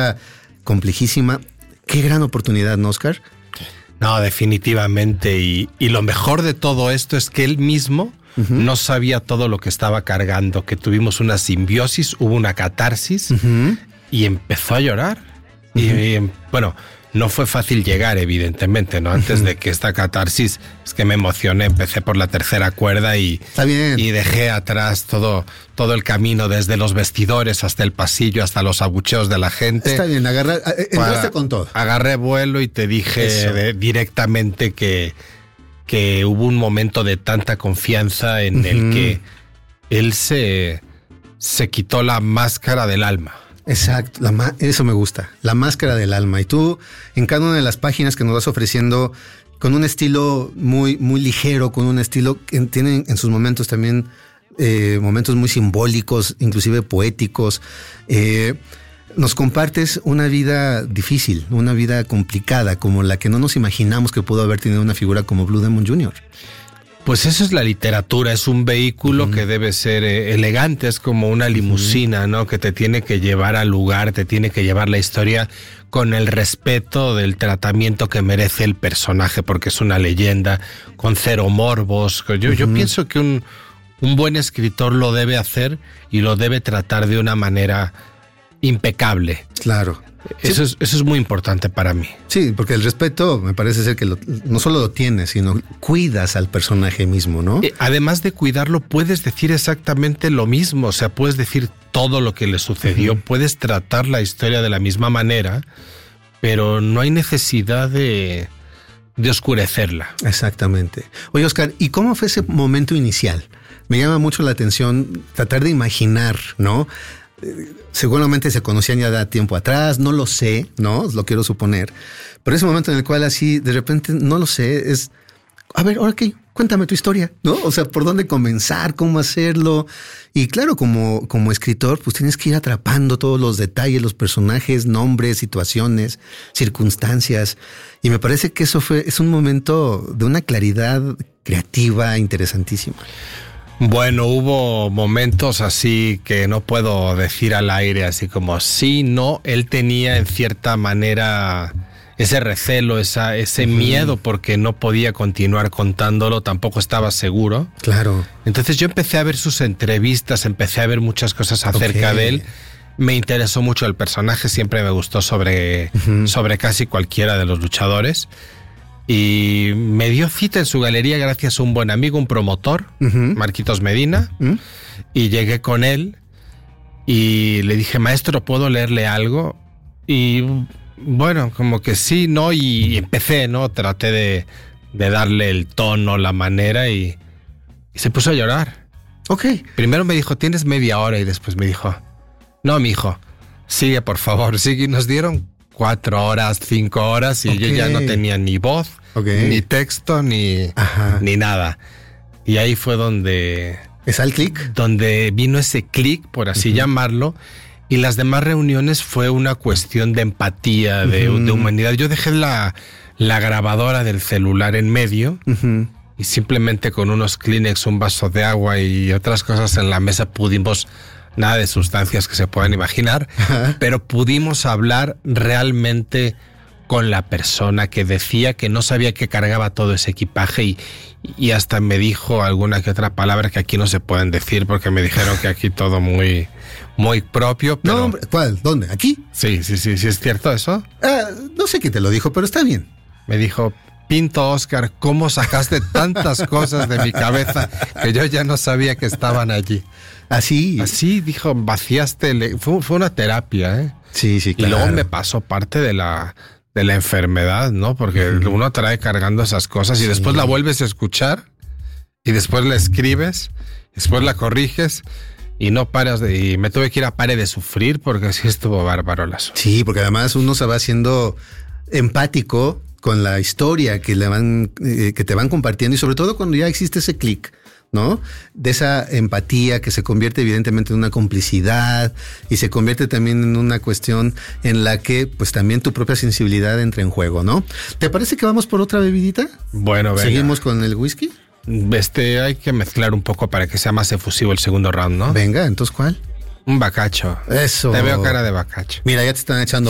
historia complejísima. Qué gran oportunidad, ¿no, Oscar? No, definitivamente. Y lo mejor de todo esto es que él mismo no sabía todo lo que estaba cargando, que tuvimos una simbiosis, hubo una catarsis y empezó a llorar. Y bueno, no fue fácil llegar, evidentemente, ¿no? Antes de que esta catarsis, es que me emocioné, empecé por la tercera cuerda y dejé atrás todo el camino, desde los vestidores hasta el pasillo, hasta los abucheos de la gente. Está bien, entraste con todo. Agarré vuelo y te dije directamente que hubo un momento de tanta confianza en el que él se quitó la máscara del alma. Exacto, eso me gusta, la máscara del alma. Y tú, en cada una de las páginas que nos vas ofreciendo, con un estilo muy, muy ligero, con un estilo que tiene en sus momentos también momentos muy simbólicos, inclusive poéticos, nos compartes una vida difícil, una vida complicada, como la que no nos imaginamos que pudo haber tenido una figura como Blue Demon Jr. Pues eso es la literatura, es un vehículo que debe ser elegante, es como una limusina, ¿no? Que te tiene que llevar al lugar, te tiene que llevar la historia con el respeto del tratamiento que merece el personaje, porque es una leyenda, con cero morbos. Yo pienso que un buen escritor lo debe hacer y lo debe tratar de una manera impecable. Claro. Eso es muy importante para mí. Sí, porque el respeto me parece ser que no solo lo tienes, sino cuidas al personaje mismo, ¿no? Además de cuidarlo, puedes decir exactamente lo mismo, o sea, puedes decir todo lo que le sucedió, puedes tratar la historia de la misma manera, pero no hay necesidad de oscurecerla. Exactamente. Oye, Oscar, ¿y cómo fue ese momento inicial? Me llama mucho la atención tratar de imaginar, ¿no? Seguramente se conocían ya de tiempo atrás, no lo sé, ¿no? Lo quiero suponer. Pero ese momento en el cual así, de repente, no lo sé, es... A ver, ahora qué, cuéntame tu historia, ¿no? O sea, ¿por dónde comenzar? ¿Cómo hacerlo? Y claro, como escritor, pues tienes que ir atrapando todos los detalles, los personajes, nombres, situaciones, circunstancias. Y me parece que es un momento de una claridad creativa interesantísima. Bueno, hubo momentos así que no puedo decir al aire, así como sí, no, él tenía en cierta manera ese recelo, ese miedo porque no podía continuar contándolo, tampoco estaba seguro. Claro. Entonces yo empecé a ver sus entrevistas, empecé a ver muchas cosas acerca de él. Me interesó mucho el personaje, siempre me gustó sobre casi cualquiera de los luchadores. Y me dio cita en su galería gracias a un buen amigo, un promotor, Marquitos Medina, y llegué con él y le dije, maestro, ¿puedo leerle algo? Y bueno, como que sí, ¿no? Y empecé, ¿no? Traté de darle el tono, la manera y se puso a llorar. Ok. Primero me dijo, tienes media hora, y después me dijo, no, mijo, sigue, por favor, sigue. Y nos dieron 4 horas, 5 horas y yo ya no tenía ni voz, ni texto, ni nada. Y ahí fue donde... ¿Es el clic? Donde vino ese clic, por así llamarlo, y las demás reuniones fue una cuestión de empatía, de humanidad. Yo dejé la grabadora del celular en medio y simplemente con unos Kleenex, un vaso de agua y otras cosas en la mesa pudimos... Nada de sustancias que se puedan imaginar, pero pudimos hablar realmente con la persona que decía que no sabía que cargaba todo ese equipaje y hasta me dijo alguna que otra palabra que aquí no se pueden decir porque me dijeron que aquí todo muy, muy propio. Pero... No, hombre, ¿cuál? ¿Dónde? ¿Aquí? Sí, ¿es cierto eso? No sé quién te lo dijo, pero está bien. Me dijo... Pinto, Oscar, ¿cómo sacaste tantas cosas de mi cabeza que yo ya no sabía que estaban allí? Así, dijo, vaciaste, fue una terapia, ¿eh? Sí, claro. Y luego me pasó parte de la enfermedad, ¿no? Porque uno trae cargando esas cosas y después la vuelves a escuchar y después la escribes, después la corriges y no paras y me tuve que ir a Pare de Sufrir porque así estuvo bárbaro el asunto. Sí, porque además uno se va haciendo empático con la historia que te van compartiendo y sobre todo cuando ya existe ese clic, ¿no? De esa empatía que se convierte evidentemente en una complicidad y se convierte también en una cuestión en la que pues también tu propia sensibilidad entra en juego, ¿no? ¿Te parece que vamos por otra bebidita? Bueno, venga. ¿Seguimos con el whisky? Hay que mezclar un poco para que sea más efusivo el segundo round, ¿no? Venga, entonces ¿cuál? Un bacacho. Eso. Te veo cara de bacacho. Mira, ya te están echando